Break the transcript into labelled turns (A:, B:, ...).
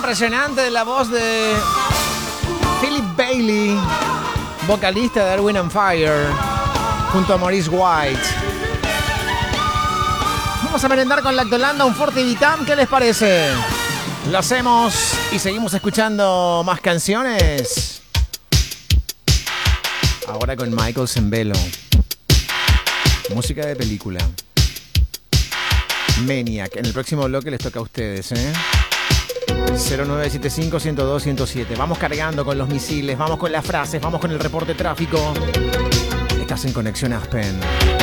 A: impresionante de la voz de Philip Bailey, vocalista de Erwin and Fire, junto a Maurice White. Vamos a merendar con Lactolanda un Forte Vitam, ¿qué les parece? Lo hacemos y seguimos escuchando más canciones. Ahora con Michael Sembello. Música de película. Maniac. En el próximo bloque les toca a ustedes, 0975-102-107. Vamos cargando con los misiles, vamos con las frases, vamos con el reporte tráfico. Estás en Conexión Aspen.